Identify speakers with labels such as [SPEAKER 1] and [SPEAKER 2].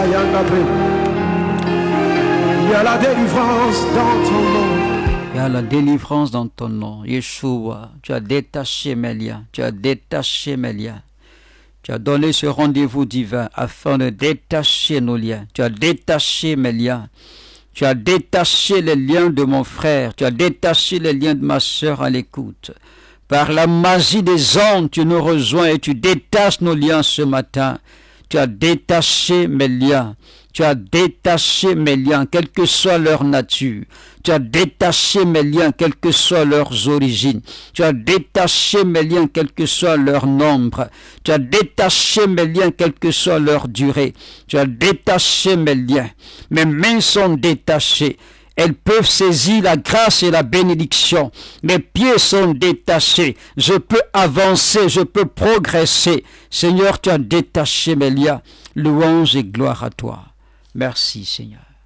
[SPEAKER 1] Il y a la délivrance dans ton nom.
[SPEAKER 2] Il y a la délivrance dans ton nom. Yeshua, tu as détaché mes liens. Tu as détaché mes liens. Tu as donné ce rendez-vous divin afin de détacher nos liens. Tu as détaché mes liens. Tu as détaché les liens de mon frère. Tu as détaché les liens de ma sœur à l'écoute. Par la magie des ondes, tu nous rejoins et tu détaches nos liens ce matin. Tu as détaché mes liens. Tu as détaché mes liens, quelle que soit leur nature. Tu as détaché mes liens, quelles que soient leurs origines. Tu as détaché mes liens, quel que soit leur nombre. Tu as détaché mes liens, quelle que soit leur durée. Tu as détaché mes liens. Mes mains sont détachées. Elles peuvent saisir la grâce et la bénédiction. Mes pieds sont détachés. Je peux avancer, je peux progresser. Seigneur, tu as détaché mes liens. Louange et gloire à toi. Merci, Seigneur.